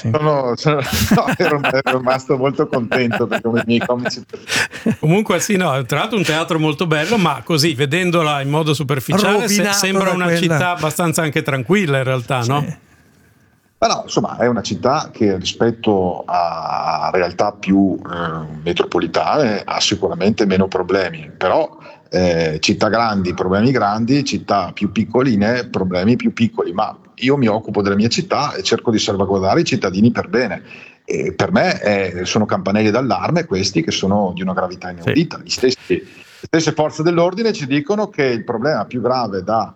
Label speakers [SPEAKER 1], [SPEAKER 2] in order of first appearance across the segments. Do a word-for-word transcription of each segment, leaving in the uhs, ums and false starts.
[SPEAKER 1] sì.
[SPEAKER 2] Sono, sono, no, ero, ero rimasto molto contento perché i miei comici.
[SPEAKER 3] Comunque sì, no, tra l'altro un teatro molto bello, ma così vedendola in modo superficiale se, sembra una
[SPEAKER 1] quella...
[SPEAKER 3] città abbastanza anche tranquilla in realtà, no?
[SPEAKER 1] Sì.
[SPEAKER 2] Ma no, insomma, è una città che rispetto a realtà più eh, metropolitane ha sicuramente meno problemi, però eh, città grandi, problemi grandi, città più piccoline, problemi più piccoli, ma io mi occupo della mia città e cerco di salvaguardare i cittadini per bene. E per me è, sono campanelli d'allarme questi che sono di una gravità inaudita. Sì. Gli stessi, le stesse forze dell'ordine ci dicono che il problema più grave da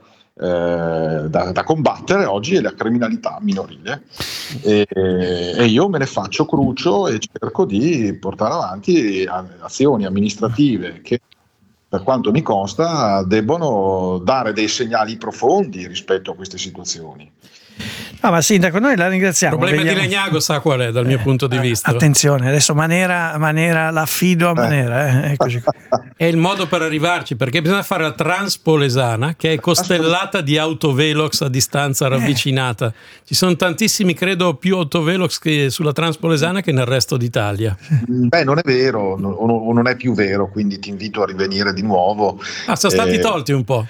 [SPEAKER 2] Eh, da, da combattere oggi è la criminalità minorile e, e io me ne faccio crucio e cerco di portare avanti azioni amministrative che, per quanto mi consta, debbono dare dei segnali profondi rispetto a queste situazioni.
[SPEAKER 1] No, ma Sindaco, noi la ringraziamo.
[SPEAKER 3] Il problema
[SPEAKER 1] Vediamo...
[SPEAKER 3] di Legnago sa qual è dal mio eh, punto di vista.
[SPEAKER 1] Attenzione, adesso Manera, Manera l'affido a Manera. Eh. Eccoci qui.
[SPEAKER 3] È il modo per arrivarci, perché bisogna fare la Transpolesana, che è costellata di autovelox a distanza ravvicinata. Ci sono tantissimi, credo, più autovelox che sulla Transpolesana che nel resto d'Italia.
[SPEAKER 2] Beh, non è vero, o non è più vero, quindi ti invito a rivenire di nuovo.
[SPEAKER 3] Ah, sono stati
[SPEAKER 2] eh,
[SPEAKER 3] tolti un po'.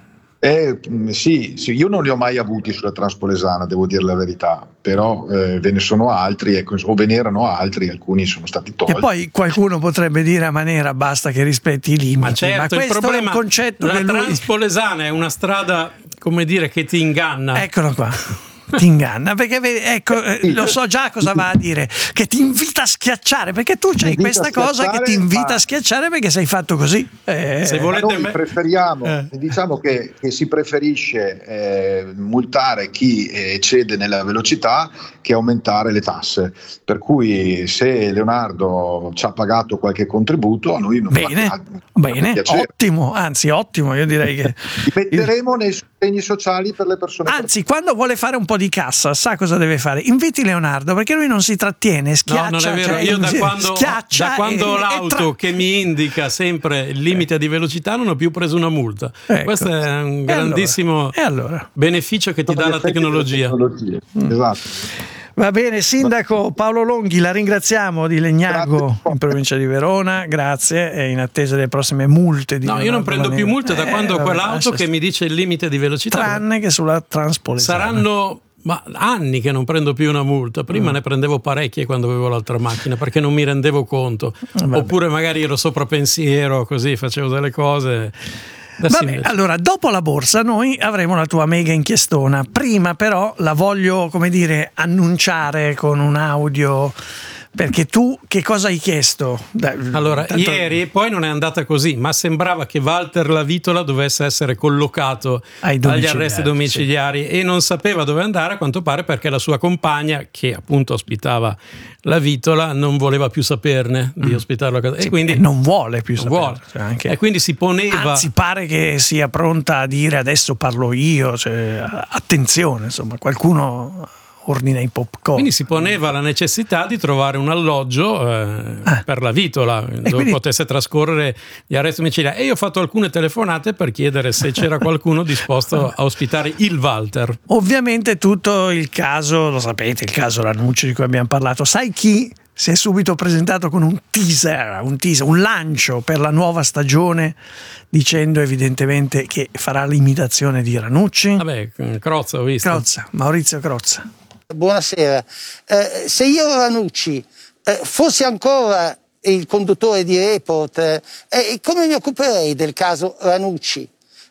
[SPEAKER 2] Eh, sì, sì, io non li ho mai avuti sulla Transpolesana, devo dire la verità, però eh, ve ne sono altri, ecco, o ve ne erano altri, alcuni sono stati tolti.
[SPEAKER 1] E poi qualcuno potrebbe dire a Manera basta che rispetti i limiti,
[SPEAKER 3] ma, certo,
[SPEAKER 1] ma
[SPEAKER 3] il
[SPEAKER 1] questo
[SPEAKER 3] problema,
[SPEAKER 1] è un concetto
[SPEAKER 3] la
[SPEAKER 1] che lui...
[SPEAKER 3] Transpolesana è una strada, come dire, che ti inganna.
[SPEAKER 1] Eccolo qua. Ti inganna perché ecco, eh, lo so già cosa va a dire, che ti invita a schiacciare, perché tu c'hai questa cosa che ti invita ma... a schiacciare perché sei fatto così.
[SPEAKER 2] Eh, Se volete noi me... preferiamo, eh. diciamo che, che si preferisce eh, multare chi eccede nella velocità che aumentare le tasse, per cui se Leonardo ci ha pagato qualche contributo a noi non
[SPEAKER 1] bene,
[SPEAKER 2] fa,
[SPEAKER 1] bene, ottimo, anzi ottimo, io direi che
[SPEAKER 2] li metteremo nei sostegni sociali per le persone.
[SPEAKER 1] Anzi, quando vuole fare un po' di cassa, sa cosa deve fare? Inviti Leonardo, perché lui non si trattiene, schiaccia.
[SPEAKER 3] No, non è vero.
[SPEAKER 1] Cioè,
[SPEAKER 3] io da quando, da quando
[SPEAKER 1] e,
[SPEAKER 3] ho l'auto tra... che mi indica sempre il limite di velocità non ho più preso una multa. Ecco. Questo è un grandissimo
[SPEAKER 1] e allora? E allora?
[SPEAKER 3] beneficio che ti dà la tecnologia.
[SPEAKER 2] Mm. Esatto.
[SPEAKER 1] Va bene, Sindaco Paolo Longhi, la ringraziamo di Legnago in provincia di Verona, grazie, e in attesa delle prossime multe di
[SPEAKER 3] No, io non prendo più multe da
[SPEAKER 1] eh,
[SPEAKER 3] quando ho
[SPEAKER 1] vabbè,
[SPEAKER 3] quell'auto che mi dice il limite di velocità.
[SPEAKER 1] Tranne che sulla Transpolesana.
[SPEAKER 3] Saranno ma anni che non prendo più una multa. Prima mm. ne prendevo parecchie quando avevo l'altra macchina perché non mi rendevo conto. Vabbè. Oppure magari ero sopra pensiero, così facevo delle cose.
[SPEAKER 1] Vabbè, allora dopo la borsa noi avremo la tua mega inchiestona. Prima però la voglio, come dire, annunciare con un audio, perché tu che cosa hai chiesto?
[SPEAKER 3] Allora,
[SPEAKER 1] Tanto...
[SPEAKER 3] ieri poi non è andata così, ma sembrava che Walter Lavitola dovesse essere collocato agli arresti domiciliari, sì. E non sapeva dove andare a quanto pare perché la sua compagna, che appunto ospitava Lavitola, non voleva più saperne di mm. ospitarlo a casa.
[SPEAKER 1] Sì,
[SPEAKER 3] e quindi
[SPEAKER 1] non vuole più saperne.
[SPEAKER 3] Vuole.
[SPEAKER 1] Cioè anche...
[SPEAKER 3] E quindi si poneva...
[SPEAKER 1] Anzi, pare che sia pronta a dire adesso parlo io, cioè, attenzione, insomma, qualcuno... ordina i popcorn.
[SPEAKER 3] Quindi si poneva la necessità di trovare un alloggio eh, ah. per Lavitola dove
[SPEAKER 1] quindi...
[SPEAKER 3] potesse trascorrere gli arresti domiciliari. E io ho fatto alcune telefonate per chiedere se c'era qualcuno disposto a ospitare il Walter.
[SPEAKER 1] Ovviamente tutto il caso, lo sapete, il caso Ranucci di cui abbiamo parlato. Sai chi si è subito presentato con un teaser, un teaser, un lancio per la nuova stagione, dicendo evidentemente che farà l'imitazione di Ranucci?
[SPEAKER 3] Vabbè, Crozza ho visto.
[SPEAKER 1] Crozza, Maurizio Crozza.
[SPEAKER 4] Buonasera. Eh, se io Ranucci eh, fossi ancora il conduttore di Report, eh, come mi occuperei del caso Ranucci?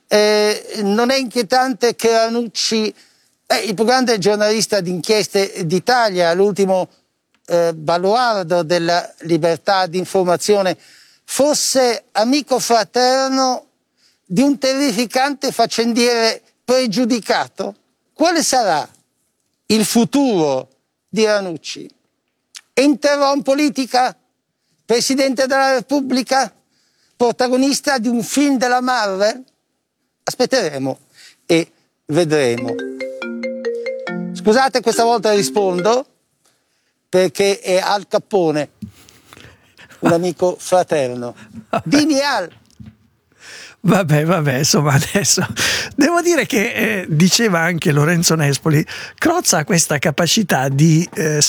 [SPEAKER 4] Eh, non è inquietante che Ranucci, eh, il più grande giornalista d'inchieste d'Italia, l'ultimo eh, baluardo della libertà di informazione, fosse amico fraterno di un terrificante faccendiere pregiudicato? Quale sarà il futuro di Ranucci? Entrerò in politica? Presidente della Repubblica? Protagonista di un film della Marvel? Aspetteremo e vedremo. Scusate, questa volta rispondo perché è Al Capone, un amico fraterno. Dini Al.
[SPEAKER 1] Vabbè, vabbè, insomma adesso devo dire che eh, diceva anche Lorenzo Nespoli, Crozza ha questa capacità di eh,